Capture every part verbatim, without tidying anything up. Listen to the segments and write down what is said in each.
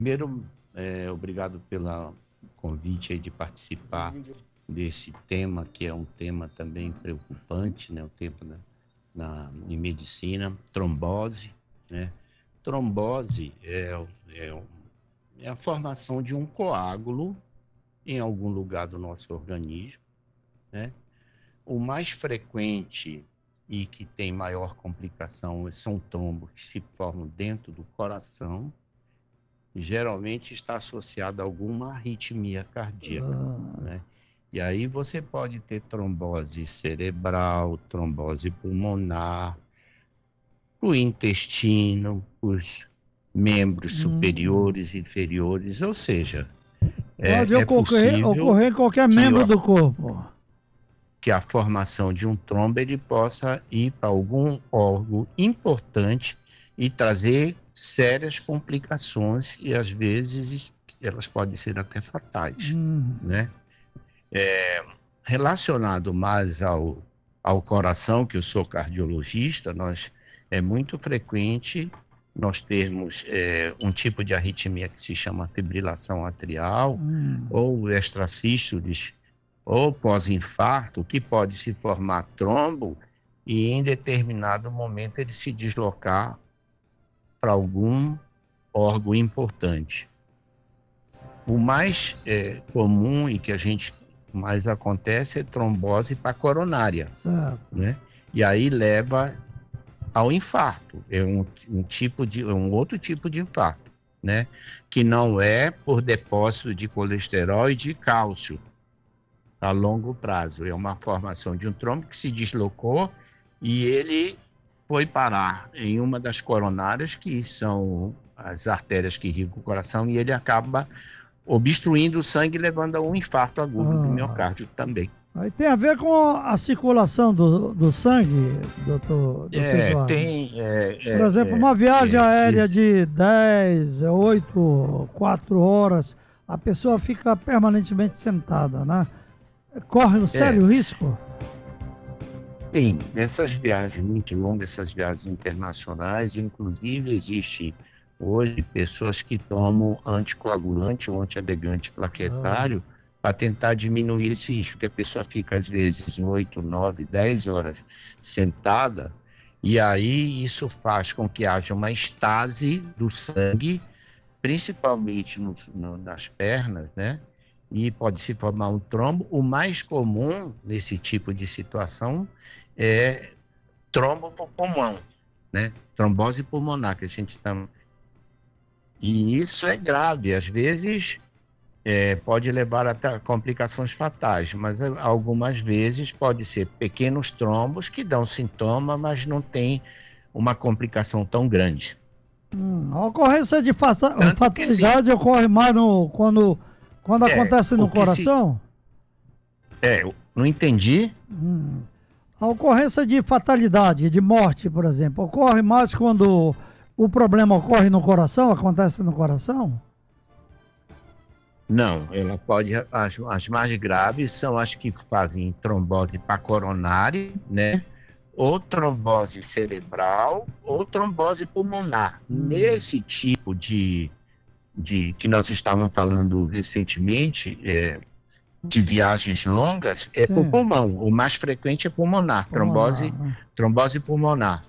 Primeiro, é, obrigado pelo convite aí de participar desse tema, que é um tema também preocupante, né? O tema da, na, em medicina, trombose, né? Trombose é, é, é a formação de um coágulo em algum lugar do nosso organismo, né? O mais frequente e que tem maior complicação são trombos que se formam dentro do coração, geralmente está associado a alguma arritmia cardíaca, Ah, né? E aí você pode ter trombose cerebral, trombose pulmonar, o intestino, os membros hum. superiores e inferiores, ou seja, Pode é, é ocorrer, possível ocorrer em qualquer que, membro ó, do corpo. que a formação de um trombo ele possa ir para algum órgão importante e trazer sérias complicações e às vezes elas podem ser até fatais, Hum. né? Relacionado mais ao, ao coração, que eu sou cardiologista, nós é muito frequente nós termos é, um tipo de arritmia que se chama fibrilação atrial Hum. ou extrasístoles ou pós-infarto, que pode se formar trombo e em determinado momento ele se deslocar para algum órgão importante. O mais é, comum e que a gente mais acontece é trombose para coronária, Certo. né? E aí leva ao infarto, é um, um tipo de um outro tipo de infarto, né? Que não é por depósito de colesterol e de cálcio a longo prazo, é uma formação de um trombo que se deslocou e ele foi parar em uma das coronárias, que são as artérias que irrigam o coração, e ele acaba obstruindo o sangue, levando a um infarto agudo do Ah. miocárdio também. Aí tem a ver com a circulação do, do sangue, doutor, doutor É, Eduardo. tem. É, Por é, exemplo, uma é, viagem é, aérea esse- de dez, oito, quatro horas, a pessoa fica permanentemente sentada, né? Corre um é, sério risco? tem. Essas viagens muito longas, essas viagens internacionais, inclusive existe hoje pessoas que tomam anticoagulante ou antiagregante Ah, plaquetário para tentar diminuir esse risco, porque a pessoa fica às vezes oito, nove, dez horas sentada, e aí isso faz com que haja uma estase do sangue principalmente no, no, nas pernas, né? E pode se formar um trombo. O mais comum nesse tipo de situação é trombo por pulmão, né? Trombose pulmonar, que a gente está. E isso é grave, às vezes é, pode levar até complicações fatais, mas é, algumas vezes pode ser pequenos trombos que dão sintoma, mas não tem uma complicação tão grande. hum. A ocorrência de fa- Tanto que se fatalidade ocorre mais no, quando, quando é acontece o no que se coração? é, eu não entendi. Hum. A ocorrência de fatalidade, de morte, por exemplo, ocorre mais quando o problema ocorre no coração, acontece no coração? Não, ela pode. As, as mais graves são as que fazem trombose para coronária, né? Ou trombose cerebral, ou trombose pulmonar. Hum. Nesse tipo de, de que nós estávamos falando recentemente, é, de viagens longas, é por Sim, pulmão. O mais frequente é pulmonar, pulmonar, trombose, né? trombose pulmonar.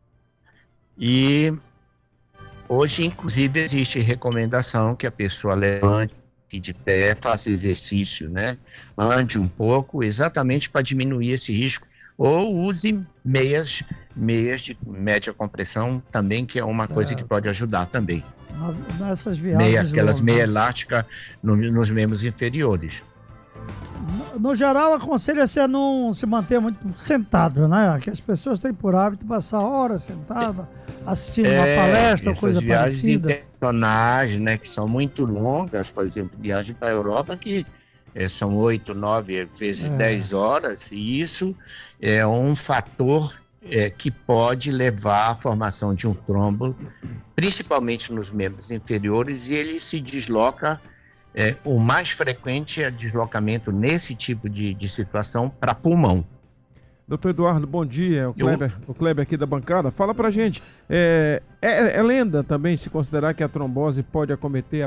E hoje, inclusive, existe recomendação que a pessoa levante de pé, faça exercício, né? Ande um pouco, exatamente para diminuir esse risco. Ou use meias, meias de média compressão também, que é uma coisa que pode Certo. ajudar também. Na- Nessas Meia, viagens aquelas meia longas. elástica no, nos membros inferiores. No, no geral, aconselha-se a não se manter muito sentado, né? Que as pessoas têm por hábito passar horas sentadas, assistindo uma É, palestra ou essas coisa viagens parecida. internacionais, né, que são muito longas, por exemplo, viagem para a Europa, que é, são oito, nove, vezes É. dez horas, e isso é um fator é, que pode levar à formação de um trombo, principalmente nos membros inferiores, e ele se desloca. É, o mais frequente é deslocamento nesse tipo de, de situação para pulmão. Doutor Eduardo, bom dia. O Kleber, o Kleber aqui da bancada. Fala pra gente, é, é, é lenda também se considerar que a trombose pode acometer